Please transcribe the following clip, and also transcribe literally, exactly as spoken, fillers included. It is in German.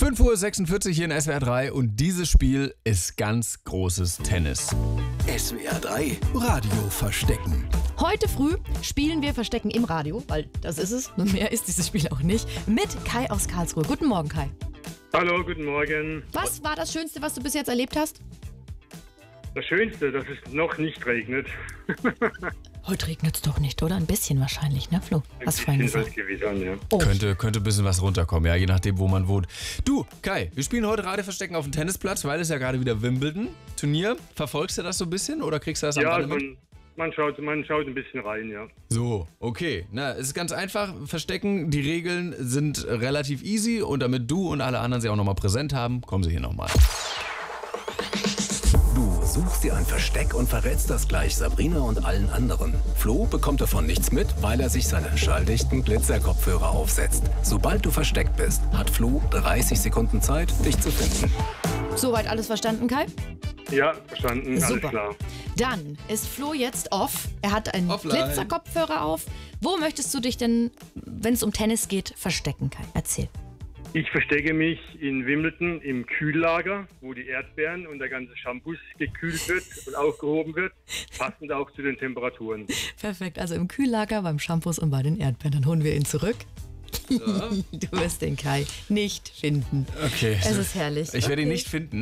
fünf Uhr sechsundvierzig hier in S W R drei und dieses Spiel ist ganz großes Tennis. S W R drei Radio verstecken. Heute früh spielen wir Verstecken im Radio, weil das ist es, mehr ist dieses Spiel auch nicht, mit Kai aus Karlsruhe. Guten Morgen, Kai. Hallo, guten Morgen. Was war das Schönste, was du bis jetzt erlebt hast? Das Schönste, dass es noch nicht regnet. Heute regnet es doch nicht, oder? Ein bisschen wahrscheinlich, ne, Flo? Hast du vorhin gesagt. Gewittern, ja. Oh. Könnte, könnte ein bisschen was runterkommen, ja, je nachdem, wo man wohnt. Du, Kai, wir spielen heute Radio Verstecken auf dem Tennisplatz, weil es ja gerade wieder Wimbledon-Turnier. Verfolgst du das so ein bisschen oder kriegst du das am Ja, Rande mit? man, man, schaut, man schaut ein bisschen rein, ja. So, okay. Na, es ist ganz einfach. Verstecken, die Regeln sind relativ easy und damit du und alle anderen sie auch nochmal präsent haben, kommen sie hier nochmal. Du suchst dir ein Versteck und verrätst das gleich Sabrina und allen anderen. Flo bekommt davon nichts mit, weil er sich seine schalldichten Glitzerkopfhörer aufsetzt. Sobald du versteckt bist, hat Flo dreißig Sekunden Zeit, dich zu finden. Soweit alles verstanden, Kai? Ja, verstanden, alles Super. klar. Dann ist Flo jetzt off. Er hat einen Offline. Glitzerkopfhörer auf. Wo möchtest du dich denn, wenn es um Tennis geht, verstecken, Kai? Erzähl. Ich verstecke mich in Wimbledon im Kühllager, wo die Erdbeeren und der ganze Shampoos gekühlt wird und aufgehoben wird, passend auch zu den Temperaturen. Perfekt, also im Kühllager, beim Shampoos und bei den Erdbeeren. Dann holen wir ihn zurück. Du wirst den Kai nicht finden. Okay. Es ist herrlich. Ich werde ihn Okay. nicht finden.